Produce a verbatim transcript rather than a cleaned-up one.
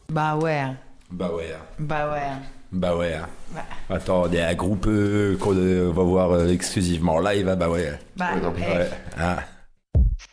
Bah ouais. Bah ouais. Bah ouais. Bah ouais. Bah, Attends, il y a un groupe euh, qu'on euh, va voir euh, exclusivement live, hein, bah ouais. bah, Ouais, eh. ouais. Ah.